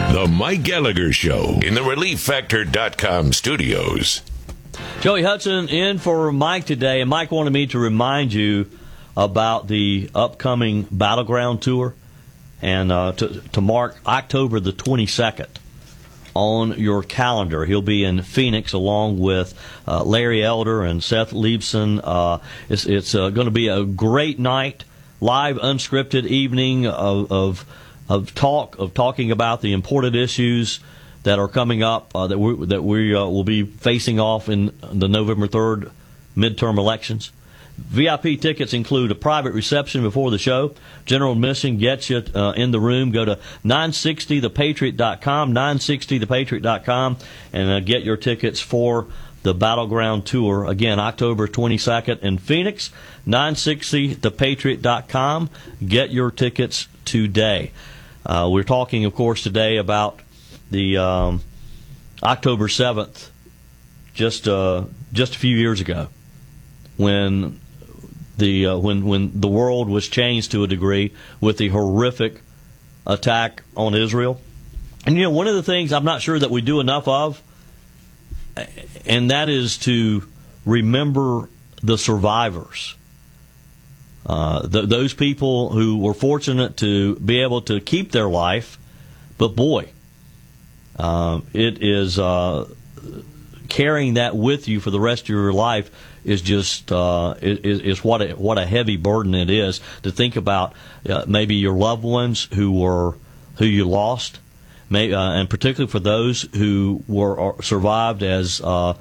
The Mike Gallagher Show in the ReliefFactor.com studios. Joey Hudson in for Mike today, and Mike wanted me to remind you about the upcoming Battleground Tour, and to mark October the 22nd on your calendar. He'll be in Phoenix along with Larry Elder and Seth Leibson. It's going to be a great night, live, unscripted evening of talking about the important issues that are coming up that we will be facing off in the November 3rd midterm elections. VIP tickets include a private reception before the show. General admission gets you in the room. Go to 960thepatriot.com, 960thepatriot.com, and get your tickets for the Battleground Tour. Again, October 22nd in Phoenix, 960thepatriot.com. Get your tickets today. We're talking, of course, today about the October 7th, just a few years ago, when the world was changed to a degree with the horrific attack on Israel. And, you know, one of the things I'm not sure that we do enough of, and that is to remember the survivors. Those people who were fortunate to be able to keep their life, but boy, it is carrying that with you for the rest of your life is just is what a heavy burden it is to think about. Maybe your loved ones who you lost, and particularly for those who were survived as who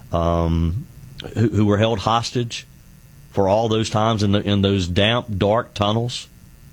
were held hostage for all those times in those damp, dark tunnels.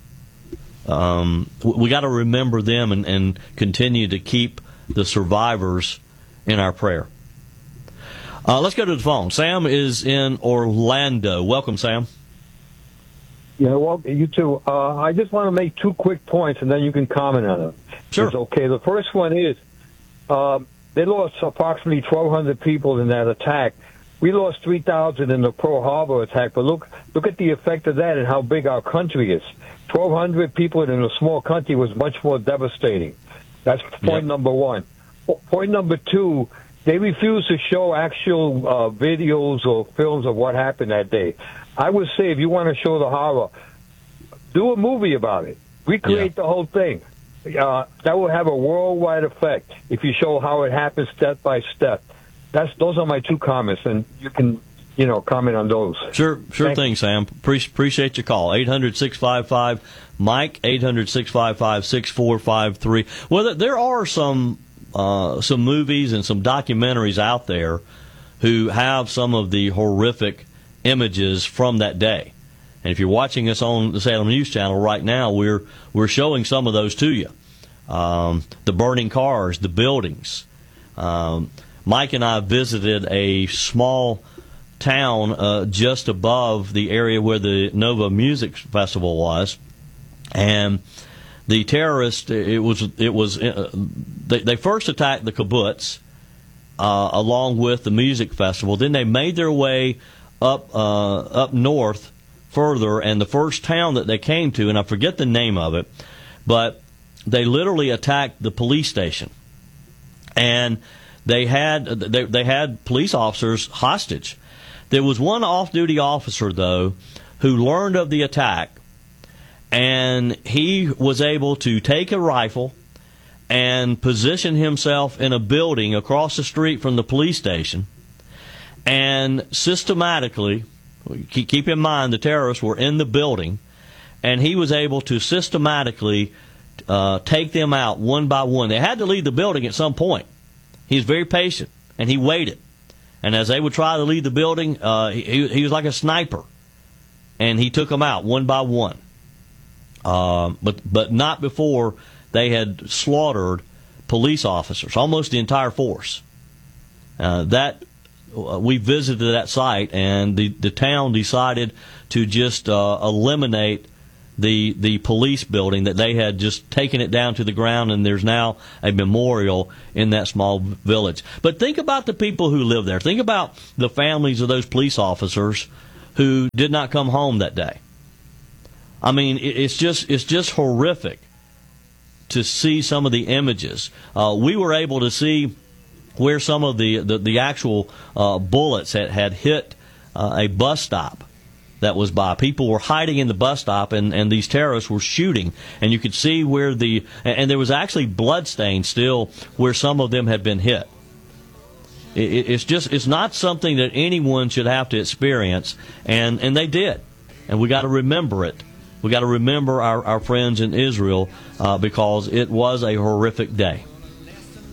We got to remember them and continue to keep the survivors in our prayer. Let's go to the phone. Sam is in Orlando. Welcome, Sam. Yeah, well, you too. I just want to make two quick points, and then you can comment on them. Sure. It's okay. The first one is they lost approximately 1,200 people in that attack. We lost 3,000 in the Pearl Harbor attack, but look at the effect of that and how big our country is. 1,200 people in a small country was much more devastating. That's point number one. Point number two, they refuse to show actual videos or films of what happened that day. I would say if you want to show the horror, do a movie about it. Recreate the whole thing. That will have a worldwide effect if you show how it happens step by step. Those are my two comments, and you can, comment on those. Sure thing, Sam. Appreciate your call. 800-655-MIKE, 800-655-6453. Well, there are some movies and some documentaries out there who have some of the horrific images from that day. And if you're watching us on the Salem News Channel right now, we're showing some of those to you. The burning cars, the buildings. Mike and I visited a small town just above the area where the Nova Music Festival was, and the terrorists. They first attacked the kibbutz along with the music festival. Then they made their way up north further, and the first town that they came to, and I forget the name of it, but they literally attacked the police station, and they had police officers hostage. There was one off-duty officer, though, who learned of the attack, and he was able to take a rifle and position himself in a building across the street from the police station, and systematically, keep in mind the terrorists were in the building, and he was able to systematically take them out one by one. They had to leave the building at some point. He was very patient, and he waited. And as they would try to leave the building, he was like a sniper, and he took them out one by one. But not before they had slaughtered police officers, almost the entire force. We visited that site, and the town decided to just eliminate the police building, that they had just taken it down to the ground, and there's now a memorial in that small village. But think about the people who live there. Think about the families of those police officers who did not come home that day. I mean, it's just horrific to see some of the images. We were able to see where some of the actual bullets had hit a bus stop that was by. People were hiding in the bus stop, and these terrorists were shooting. And you could see where and there was actually blood stains still where some of them had been hit. It's not something that anyone should have to experience, and they did. And we got to remember it. We got to remember our friends in Israel because it was a horrific day.